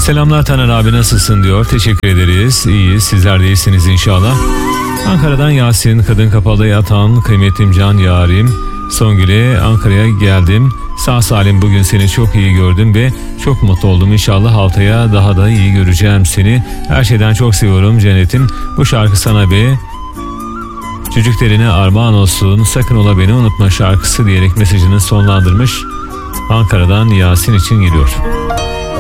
Selamlar Taner abi, nasılsın diyor. Teşekkür ederiz. İyiyiz. Sizler de iyisiniz inşallah. Ankara'dan Yasin, kadın kapalı yatan kıymetlim can yarim. Songül'e Ankara'ya geldim. Sağ salim bugün seni çok iyi gördüm ve çok mutlu oldum. İnşallah haftaya daha da iyi göreceğim seni. Her şeyden çok seviyorum cennetim. Bu şarkı sana be. Çocuklarına armağan olsun. Sakın ola beni unutma şarkısı diyerek mesajını sonlandırmış. Ankara'dan Yasin için geliyor.